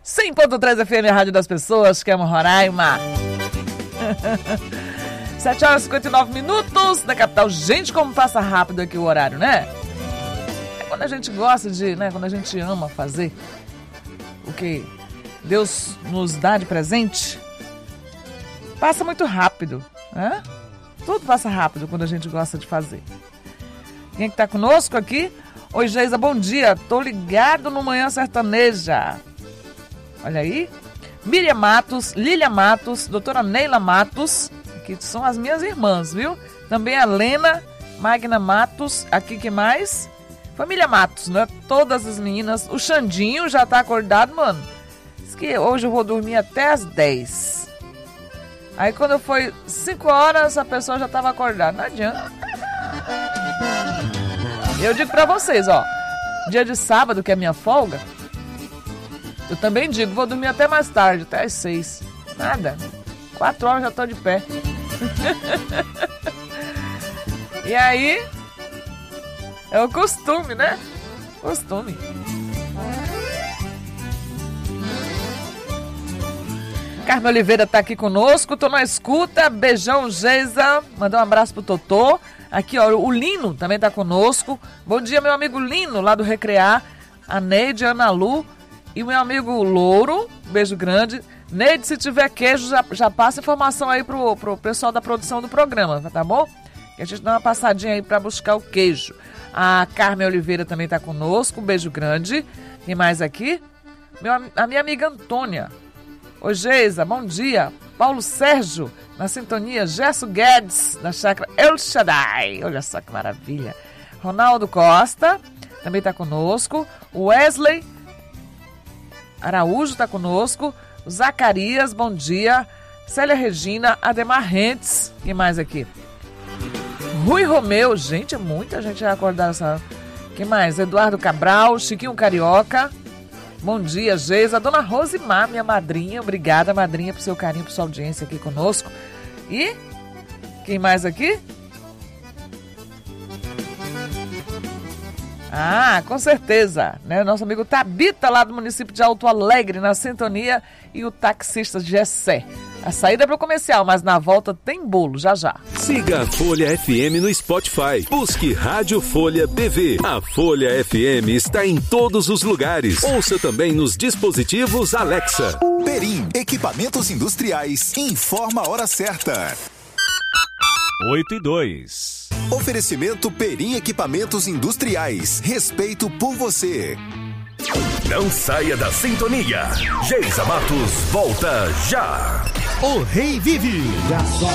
100.3 FM, a rádio das pessoas que amam Roraima. 7 horas e 59 minutos na capital. Gente, como passa rápido aqui o horário, né? É quando a gente gosta de, né? Quando a gente ama fazer o que Deus nos dá de presente, passa muito rápido, né? Tudo passa rápido quando a gente gosta de fazer. Quem é que tá conosco aqui? Oi, Geisa, bom dia. Tô ligado no Manhã Sertaneja. Olha aí. Miriam Matos, Lília Matos, doutora Neila Matos, que são as minhas irmãs, viu? Também a Lena, Magna Matos, aqui que mais? Família Matos, né? Todas as meninas. O Xandinho já tá acordado, mano. Diz que hoje eu vou dormir até as 10. Aí quando foi 5 horas, a pessoa já tava acordada. Não adianta. Eu digo pra vocês, ó. Dia de sábado, que é minha folga, eu também digo, vou dormir até mais tarde, até as 6. Nada. 4 horas já tô de pé. E aí, é o costume, né? Costume. Carmen Oliveira tá aqui conosco, tô na escuta. Beijão, Geisa. Mandar um abraço pro Totô. Aqui, ó, o Lino também tá conosco. Bom dia, meu amigo Lino, lá do Recrear. A Neide, a Ana Lu e o meu amigo Louro. Beijo grande. Neide, se tiver queijo, já passa informação aí pro pessoal da produção do programa, tá bom? Que a gente dá uma passadinha aí pra buscar o queijo. A Carmen Oliveira também tá conosco. Um beijo grande. Quem mais aqui? A minha amiga Antônia. Oi, Geisa, bom dia. Paulo Sérgio, na sintonia. Gerson Guedes, da chácara El Shaddai. Olha só que maravilha. Ronaldo Costa, também está conosco. Wesley Araújo está conosco. Zacarias, bom dia. Célia Regina, Ademar Rentes. Quem mais aqui? Rui Romeu. Gente, muita gente vai acordar essa... Quem mais? Eduardo Cabral, Chiquinho Carioca. Bom dia, Geisa. Dona Rosimar, minha madrinha. Obrigada, madrinha, por seu carinho, por sua audiência aqui conosco. E quem mais aqui? Ah, com certeza, né? Nosso amigo Tabita, lá do município de Alto Alegre, na sintonia, e o taxista Gessé. A saída é para o comercial, mas na volta tem bolo, já já. Siga a Folha FM no Spotify. Busque Rádio Folha BV. A Folha FM está em todos os lugares. Ouça também nos dispositivos Alexa. Perim, equipamentos industriais. Informa a hora certa. 8:02. Oferecimento Perim Equipamentos Industriais. Respeito por você. Não saia da sintonia. Geisa Matos volta já. O Rei vive. Já só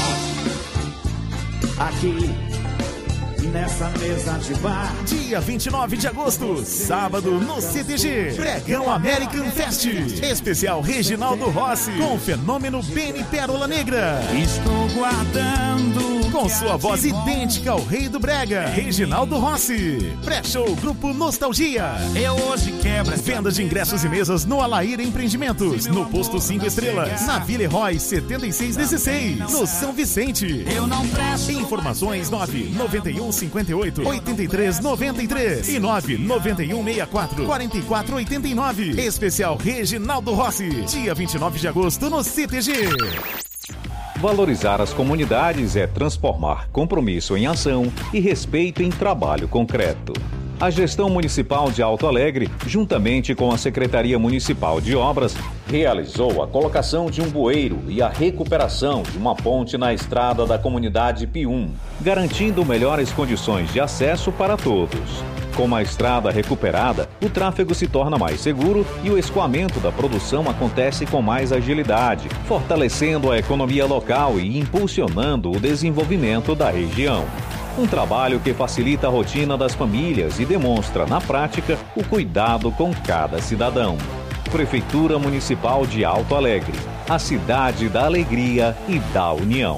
aqui nessa mesa de bar. Dia 29 de agosto, sábado, no CTG. Bregão American Fest. Especial Reginaldo Rossi, com o fenômeno Benny Pérola Negra. Estou guardando. Com sua voz idêntica ao rei do brega, Reginaldo Rossi. Pré-show Grupo Nostalgia. Eu hoje quebro. Venda de ingressos e mesas no Alaíra Empreendimentos, no Posto 5 Estrelas, na Vila Herói 7616, no São Vicente. Eu não presto. Informações 991 58 83 93 e 991 64 44 89. Especial Reginaldo Rossi, dia 29 de agosto no CTG. Valorizar as comunidades é transformar compromisso em ação e respeito em trabalho concreto. A Gestão Municipal de Alto Alegre, juntamente com a Secretaria Municipal de Obras, realizou a colocação de um bueiro e a recuperação de uma ponte na estrada da comunidade Pium, garantindo melhores condições de acesso para todos. Com a estrada recuperada, o tráfego se torna mais seguro e o escoamento da produção acontece com mais agilidade, fortalecendo a economia local e impulsionando o desenvolvimento da região. Um trabalho que facilita a rotina das famílias e demonstra, na prática, o cuidado com cada cidadão. Prefeitura Municipal de Alto Alegre, a cidade da alegria e da união.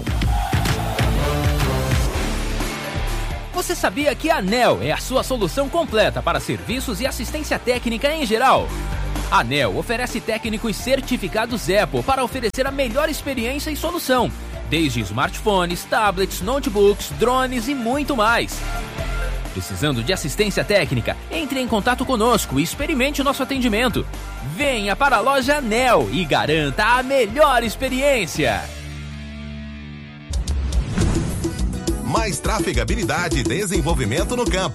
Você sabia que a ANEEL é a sua solução completa para serviços e assistência técnica em geral? A ANEEL oferece técnicos certificados Apple para oferecer a melhor experiência e solução, desde smartphones, tablets, notebooks, drones e muito mais. Precisando de assistência técnica? Entre em contato conosco e experimente o nosso atendimento. Venha para a loja ANEL e garanta a melhor experiência. Mais trafegabilidade e desenvolvimento no campo.